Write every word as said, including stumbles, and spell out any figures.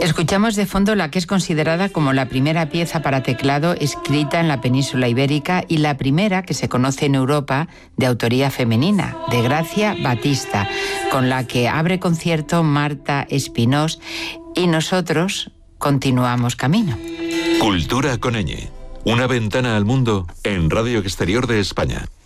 Escuchamos de fondo la que es considerada como la primera pieza para teclado escrita en la península ibérica y la primera que se conoce en Europa de autoría femenina, de Gracia Batista, con la que abre concierto Marta Espinós, y nosotros continuamos camino. Cultura con ñ, una ventana al mundo en Radio Exterior de España.